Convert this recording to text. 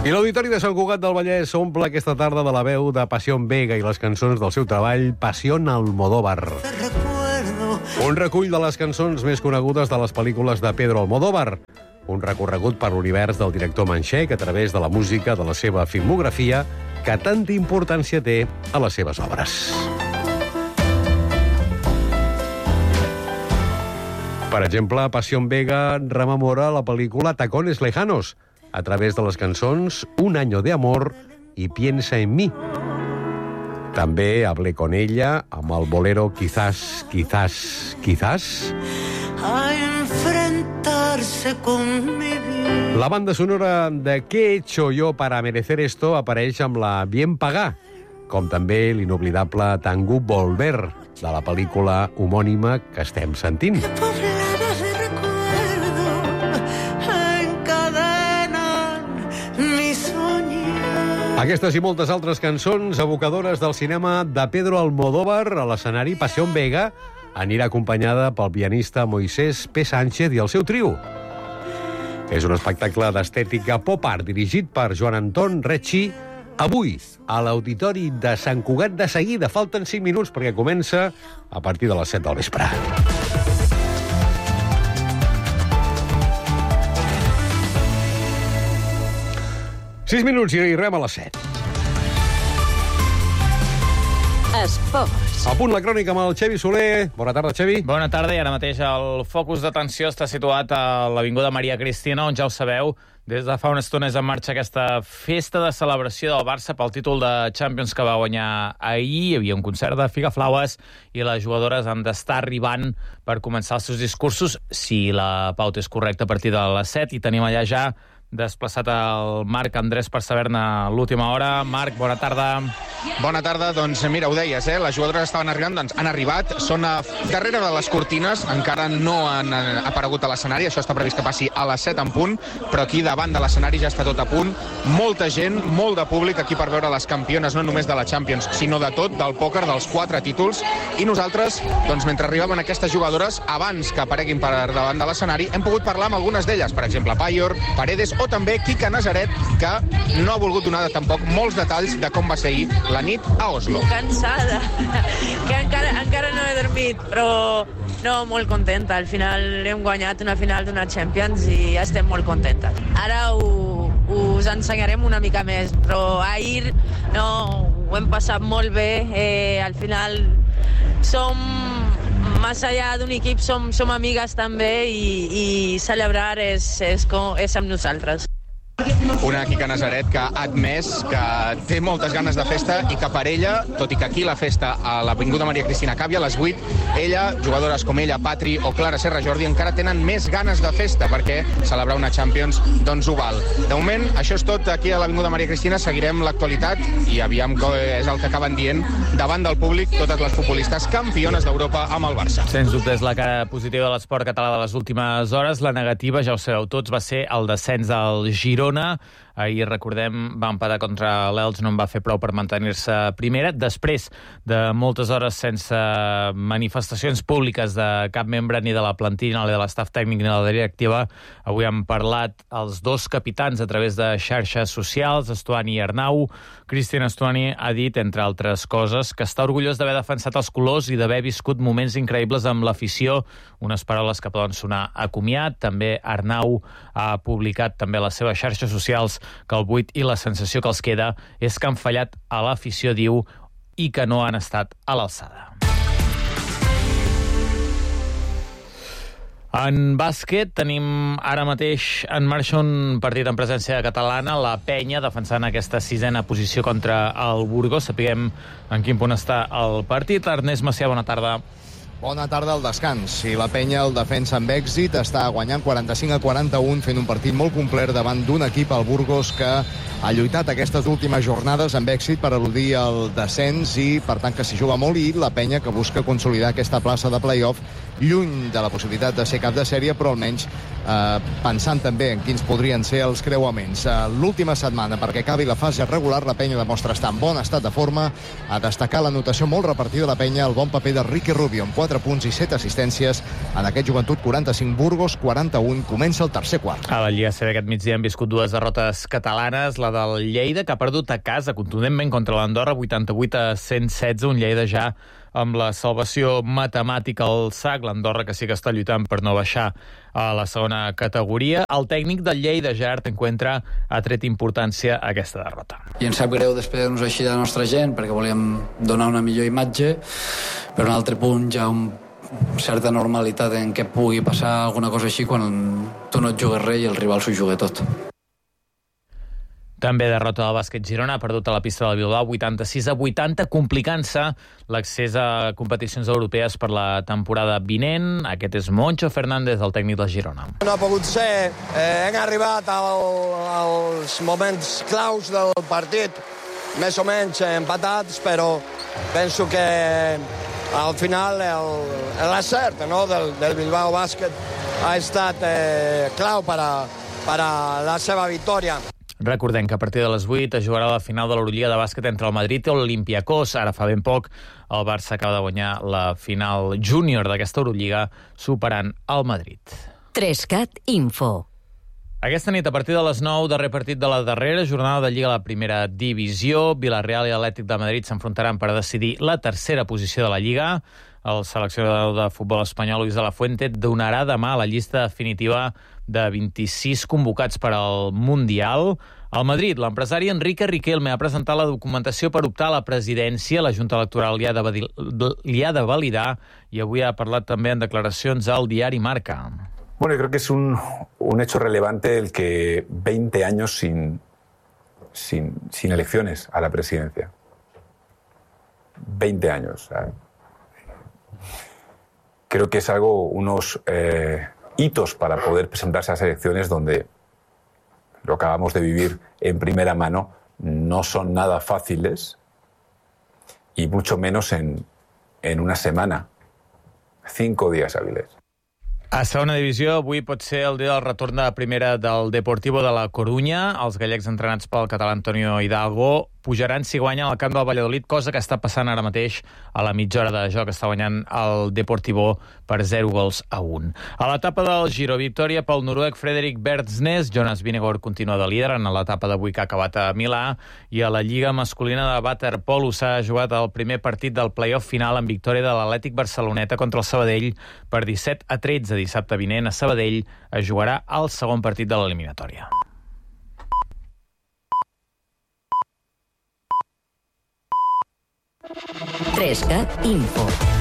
I l'Auditori de Sant Cugat del Vallès s'omple aquesta tarda de la veu de Pasión Vega i les cançons del seu treball Pasión Almodóvar. Un recull de les cançons més conegudes de les pel·lícules de Pedro Almodóvar. Un recorregut per l'univers del director manxec a través de la música de la seva filmografia que tanta importància té a les seves obres. Per exemple, Pasión Vega rememora la pel·lícula Tacones Lejanos, a través de les cançons Un año de amor i Piensa en mí. També Hablé con ella, amb el bolero Quizás, quizás, quizás. A enfrentarse con mi vida. La banda sonora de ¿Qué he hecho yo para merecer esto? Apareix amb la Bien Pagá, com també l'inoblidable Tango Volver, de la pel·lícula homònima que estem sentint. Aquestes i moltes altres cançons evocadores del cinema de Pedro Almodóvar a l'escenari Pasión Vega anirà acompanyada pel pianista Moisés P. Sánchez i el seu trio. És un espectacle d'estètica pop art dirigit per Joan Anton Recci, avui a l'Auditori de Sant Cugat de seguida. Falten 5 minuts perquè comença a partir de les 7 del vespre. 6 minuts i rem a les 7. Esports. A punt la crònica amb el Xevi Soler. Bona tarda, Xevi. Bona tarda, i ara mateix el focus d'atenció està situat a l'Avinguda Maria Cristina, on ja ho sabeu, des de fa una estona és en marxa aquesta festa de celebració del Barça pel títol de Champions que va guanyar ahir. Hi havia un concert de figaflaues i les jugadores han d'estar arribant per començar els seus discursos, si la pauta és correcta, a partir de les 7, i tenim allà ja desplaçat el Marc Andrés per saber-ne l'última hora. Marc, bona tarda. Bona tarda, doncs mira, ho deies, les jugadores estaven arribant, doncs han arribat, són darrere de les cortines, encara no han aparegut a l'escenari, això està previst que passi a les 7 en punt, però aquí davant de l'escenari ja està tot a punt, molta gent, molt de públic aquí per veure les campiones, no només de la Champions, sinó de tot, del pòquer, dels 4 títols, i nosaltres, doncs mentre arribaven aquestes jugadores, abans que apareguin per davant de l'escenari, hem pogut parlar amb algunes d'elles, per exemple, Payor, Paredes, o també Quique Nazaret, que no ha volgut donar tampoc molts detalls de com va ser ahir la nit a Oslo. Cansada, que encara no he dormit, però no, molt contenta. Al final hem guanyat una final d'una Champions i estem molt contentes. Ara us ensenyarem una mica més, però ahir no, ho hem passat molt bé. Al final més enllà d'un equip, som amigues també i celebrar és amb nosaltres. Una Quique Nazaret que ha admès que té moltes ganes de festa i que per ella, tot i que aquí la festa a l'Avinguda Maria Cristina acabi a les 8, ella, jugadores com ella, Patri o Clara Serra Jordi, encara tenen més ganes de festa perquè celebrar una Champions doncs ho val. De moment, això és tot aquí a l'Avinguda Maria Cristina. Seguirem l'actualitat i aviam què és el que acaben dient davant del públic totes les futbolistes campiones d'Europa amb el Barça. Sens dubte és la cara positiva de l'esport català de les últimes hores. La negativa, ja ho sabeu tots, va ser el descens del Girona. Ahir, recordem, va empatar contra l'Elx, no en va fer prou per mantenir-se primera. Després de moltes hores sense manifestacions públiques de cap membre, ni de la plantilla, ni de l'estaf tècnic, ni de la directiva, avui han parlat els dos capitans a través de xarxes socials, Estuani i Arnau. Cristian Estuani ha dit, entre altres coses, que està orgullós d'haver defensat els colors i d'haver viscut moments increïbles amb l'afició, unes paraules que poden sonar a comiat. També Arnau ha publicat també a les seves xarxes socials que el buit i la sensació que els queda és que han fallat a l'afició, diu, i que no han estat a l'alçada. En bàsquet tenim ara mateix en marxa un partit en presència catalana, la Penya, defensant aquesta 6a posició contra el Burgos. Sapiguem en quin punt està el partit. Ernest Macià, bona tarda. Bona tarda al descans. I la Penya el defensa amb èxit, està guanyant 45-41, fent un partit molt complet davant d'un equip, el Burgos, que ha lluitat aquestes últimes jornades amb èxit per eludir el descens i, per tant, que s'hi juga molt, i la Penya que busca consolidar aquesta plaça de play-off lluny de la possibilitat de ser cap de sèrie, però almenys pensant també en quins podrien ser els creuaments. L'última setmana, perquè acabi la fase regular, la Penya demostra estar en bon estat de forma. A destacar la notació molt repartida de la Penya, el bon paper de Ricky Rubio, amb 4 4 punts i 7 assistències. En aquest Joventut 45, Burgos 41. Comença el tercer quart. A la Lliga CB aquest migdia han viscut dues derrotes catalanes. La del Lleida, que ha perdut a casa contundentment contra l'Andorra, 88-116. Un Lleida ja amb la salvació matemàtica al sac. L'Andorra, que sí que està lluitant per no baixar a la segona categoria. El tècnic del Lleida, Gerard Encuentra, ha tret importància a aquesta derrota. I ens sap greu despedir-nos així de la nostra gent, perquè volíem donar una millor imatge, però un altre punt ja certa normalitat en què pugui passar alguna cosa així quan tu no et jugues res i el rival s'ho juga tot. També derrota del bàsquet Girona, ha perdut a la pista del Bilbao 86-80, complicant-se l'accés a competicions europees per la temporada vinent. Aquest és Moncho Fernández, el tècnic del Girona. No ha pogut ser. Hem arribat als moments claus del partit, més o menys empatats, però penso que al final l'acert del Bilbao Bàsquet ha estat clau per a la seva victòria. Recordem que a partir de les 8 es jugarà la final de l'Eurolliga de bàsquet entre el Madrid i l'Olympiacos. Ara fa ben poc el Barça acaba de guanyar la final júnior d'aquesta Eurolliga, superant el Madrid. 3CAT Info. Aquesta nit, a partir de les 9, darrer partit de la darrera jornada de Lliga a la primera divisió. Villarreal i Atlètic de Madrid s'enfrontaran per decidir la tercera posició de la Lliga. El seleccionador de futbol espanyol, Luis de la Fuente, donarà demà la llista definitiva de 26 convocats per al Mundial. Al Madrid, l'empresari Enrique Riquelme ha presentat la documentació per optar a la presidència. La Junta Electoral li ha de validar i avui ha parlat també en declaracions al diari Marca. Bueno, yo creo que es un hecho relevante el que 20 años sin elecciones a la presidencia. 20 años. Creo que es unos hitos para poder presentarse a las elecciones donde lo que acabamos de vivir en primera mano no son nada fáciles y mucho menos en una semana, 5 días hábiles. A segona divisió, avui pot ser el dia del retorn de primera del Deportivo de la Corunya. Els gallecs entrenats pel català Antonio Hidalgo pujaran si guanyen al camp del Valladolid, cosa que està passant ara mateix a la mitja hora de joc. Està guanyant el Deportivo per 0-1. A l'etapa del Giro, victòria pel noruec Frederik Bergsnes. Jonas Vingegaard continua de líder en l'etapa d'avui que ha acabat a Milà. I a la Lliga masculina de waterpolo s'ha jugat el primer partit del play-off final en victòria de l'Atlètic Barceloneta contra el Sabadell per 17-13. Dissabte vinent a Sabadell es jugarà el segon partit de l'eliminatòria. Trescat Info.